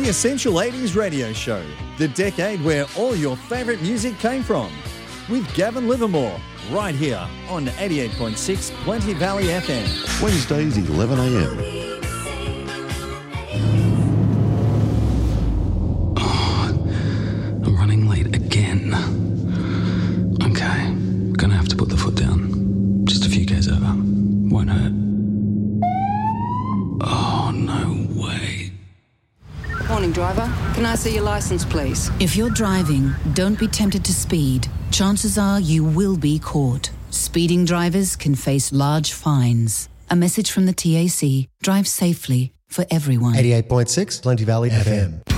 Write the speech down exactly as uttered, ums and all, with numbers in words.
the Essential eighties radio show, the decade where all your favourite music came from, with Gavin Livermore, right here on eighty-eight point six Plenty Valley F M. Wednesdays, eleven a m. Gonna have to put the foot down. Just a few k's over. Won't hurt. Oh, no way. Morning, driver. Can I see your license, please? If you're driving, don't be tempted to speed. Chances are you will be caught. Speeding drivers can face large fines. A message from the T A C. Drive safely for everyone. eighty-eight point six Plenty Valley F M.